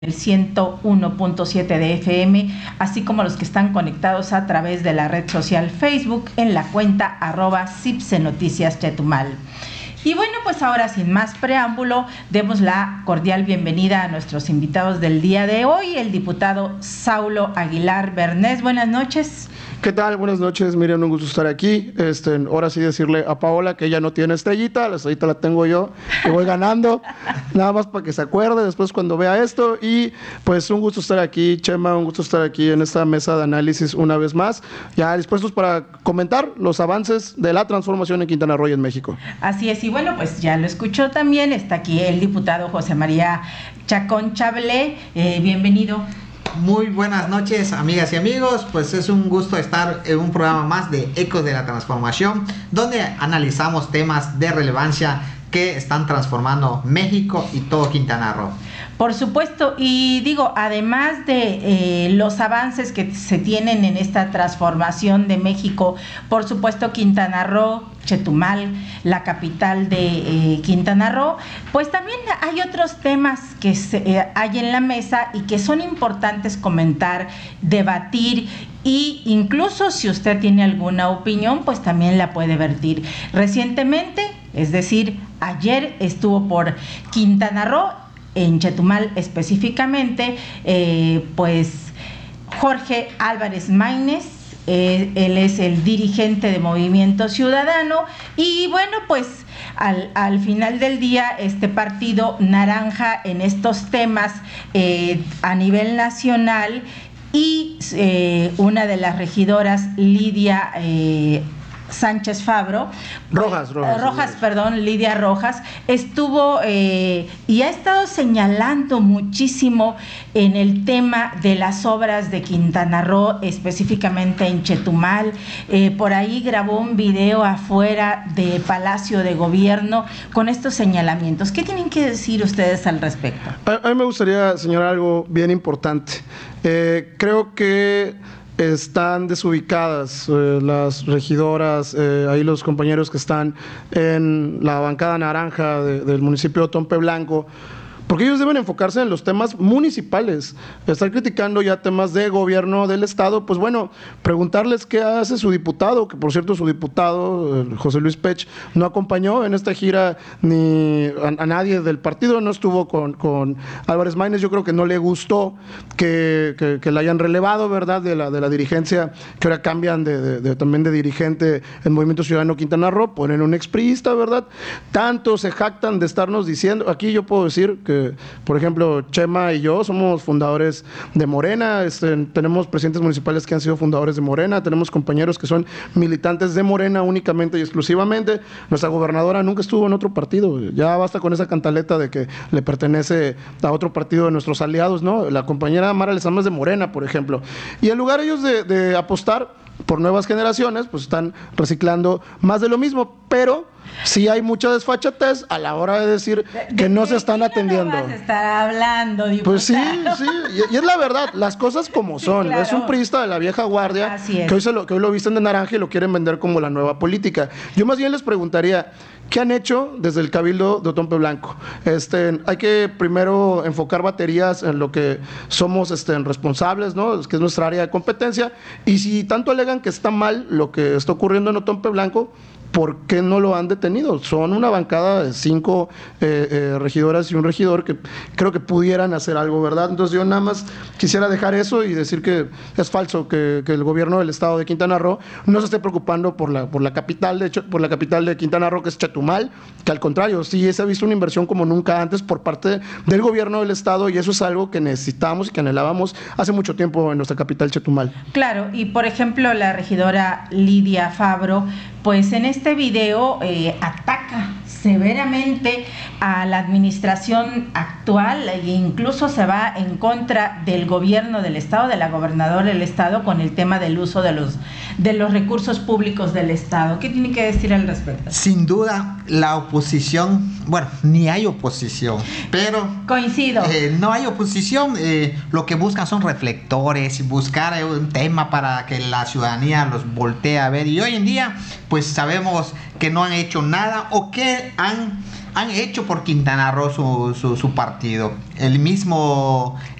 el 101.7 de FM, así como los que están conectados a través de la red social Facebook en la cuenta @CIPSE Noticias Chetumal. Y bueno, pues ahora sin más preámbulo, demos la cordial bienvenida a nuestros invitados del día de hoy, el diputado Saulo Aguilar Bernés. Buenas noches. ¿Qué tal? Buenas noches, Miriam, un gusto estar aquí. Ahora sí decirle a Paola que ella no tiene estrellita, la estrellita la tengo yo, que voy ganando, nada más para que se acuerde después cuando vea esto. Y pues un gusto estar aquí, Chema, un gusto estar aquí en esta mesa de análisis una vez más, ya dispuestos para comentar los avances de la transformación en Quintana Roo y en México. Así es, y bueno, pues ya lo escuchó también, está aquí el diputado José María Chacón Chablé, bienvenido. Muy buenas noches, amigas y amigos. Pues es un gusto estar en un programa más de Ecos de la Transformación, donde analizamos temas de relevancia que están transformando México y todo Quintana Roo. Por supuesto, y digo, además de los avances que se tienen en esta transformación de México, por supuesto Quintana Roo, Chetumal, la capital de Quintana Roo, pues también hay otros temas que hay en la mesa y que son importantes comentar, debatir, y incluso si usted tiene alguna opinión, pues también la puede vertir. Recientemente, es decir, ayer estuvo por Quintana Roo, en Chetumal específicamente, pues Jorge Álvarez Maínez. Él es el dirigente de Movimiento Ciudadano y bueno, pues al final del día este partido naranja en estos temas a nivel nacional y una de las regidoras, Lidia Sánchez Fabro, Lidia Rojas, estuvo y ha estado señalando muchísimo en el tema de las obras de Quintana Roo, específicamente en Chetumal. Por ahí grabó un video afuera de Palacio de Gobierno con estos señalamientos. ¿Qué tienen que decir ustedes al respecto? A mí me gustaría señalar algo bien importante. Creo que están desubicadas las regidoras, ahí los compañeros que están en la bancada naranja del municipio de Otompe Blanco, porque ellos deben enfocarse en los temas municipales. Estar criticando ya temas de gobierno del estado, pues bueno, preguntarles qué hace su diputado, que por cierto su diputado, José Luis Pech, no acompañó en esta gira ni a nadie del partido, no estuvo con Álvarez Maínez. Yo creo que no le gustó que la hayan relevado, ¿verdad?, de la dirigencia, que ahora cambian también de dirigente en Movimiento Ciudadano Quintana Roo, ponen un expriista, ¿verdad? Tanto se jactan de estarnos diciendo, aquí yo puedo decir que, por ejemplo, Chema y yo somos fundadores de Morena, tenemos presidentes municipales que han sido fundadores de Morena, tenemos compañeros que son militantes de Morena únicamente y exclusivamente. Nuestra gobernadora nunca estuvo en otro partido, ya basta con esa cantaleta de que le pertenece a otro partido de nuestros aliados, ¿no? La compañera Mara Lezama es de Morena, por ejemplo. Y en lugar ellos de apostar por nuevas generaciones, pues están reciclando más de lo mismo, pero sí hay mucha desfachatez a la hora de decir que no se están atendiendo. No vas a estar hablando, diputado. Pues sí, y es la verdad, las cosas como son. Sí, claro. Es un priista de la vieja guardia que hoy lo visten de naranja y lo quieren vender como la nueva política. Yo más bien les preguntaría, ¿qué han hecho desde el Cabildo de Otompe Blanco? Hay que primero enfocar baterías en lo que somos responsables, ¿no?, que es nuestra área de competencia, y si tanto alegan que está mal lo que está ocurriendo en Otompe Blanco, ¿por qué no lo han detenido? Son una bancada de 5 regidoras y un regidor que creo que pudieran hacer algo, ¿verdad? Entonces yo nada más quisiera dejar eso y decir que es falso que el gobierno del estado de Quintana Roo no se esté preocupando por la capital, de hecho, por la capital de Quintana Roo, que es Chetumal, que al contrario, sí se ha visto una inversión como nunca antes por parte del gobierno del estado, y eso es algo que necesitamos y que anhelábamos hace mucho tiempo en nuestra capital, Chetumal. Claro, y por ejemplo la regidora Lidia Fabro, pues en este video ataca severamente a la administración actual e incluso se va en contra del gobierno del estado, de la gobernadora del estado, con el tema del uso de los recursos públicos del estado. ¿Qué tiene que decir al respecto? Sin duda, la oposición, bueno, ni hay oposición, pero coincido. No hay oposición, lo que buscan son reflectores, buscar un tema para que la ciudadanía los voltee a ver, y hoy en día pues sabemos que no han hecho nada o que han han hecho por Quintana Roo su partido. El mismo